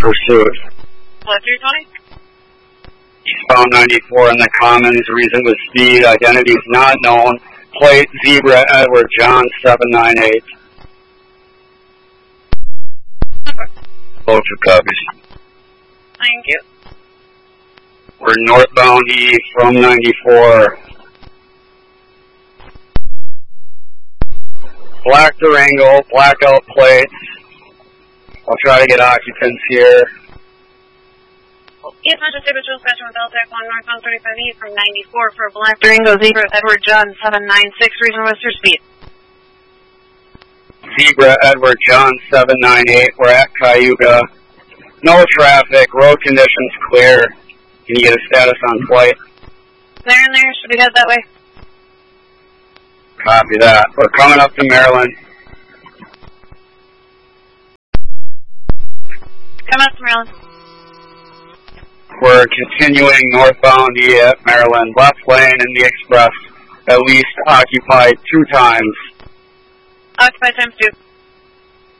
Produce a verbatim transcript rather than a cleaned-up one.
pursuit. What, three twenty? Eastbound ninety-four in the Commons, reason was speed, identity is not known, plate Zebra Edward John seven nine eight. Both are copies. Thank you. We're northbound east from ninety-four. Black Durango, blackout plates. I'll try to get occupants here. East Manchester Patrol Station with L TAC one northbound thirty-five E from ninety-four for Black Durango Zebra Edward John seven nine six, reason was your speed. Zebra Edward John seven nine eight, we're at Cayuga. No traffic, road conditions clear. Can you get a status on flight? There and there, should we head that way? Copy that. We're coming up to Maryland. Come up to Maryland. We're continuing northbound E at Maryland. Left lane in the express, at least occupied two times. Occupied times two.